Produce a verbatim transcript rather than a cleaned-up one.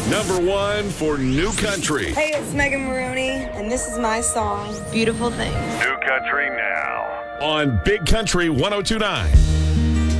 Number one for New Country. Hey, it's Megan Maroney, and this is my song, Beautiful Things. New Country now. On Big Country one oh two point nine.